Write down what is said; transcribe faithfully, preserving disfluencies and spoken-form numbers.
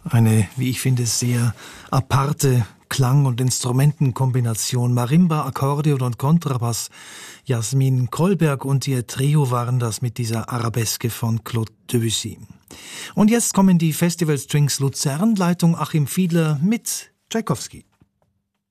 Eine, wie ich finde, sehr aparte Klang- und Instrumentenkombination. Marimba, Akkordeon und Kontrabass. Jasmin Kollberg und ihr Trio waren das mit dieser Arabeske von Claude Debussy. Und jetzt kommen die Festival Strings Luzern, Leitung Achim Fiedler mit Tschaikowski.